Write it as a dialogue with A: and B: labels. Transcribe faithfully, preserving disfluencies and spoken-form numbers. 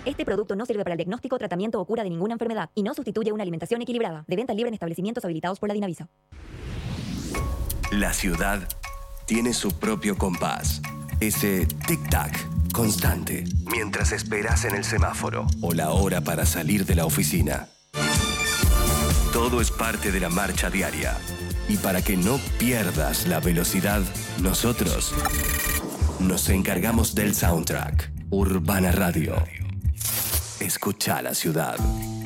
A: Este producto no sirve para el diagnóstico, tratamiento o cura de ninguna enfermedad y no sustituye una alimentación equilibrada. De venta libre en establecimientos habilitados por la Dinavisa.
B: La ciudad tiene su propio compás. Ese tic-tac constante mientras esperas en el semáforo o la hora para salir de la oficina. Todo es parte de la marcha diaria. Y para que no pierdas la velocidad, nosotros nos encargamos del soundtrack. Urbana Radio. Escucha la ciudad.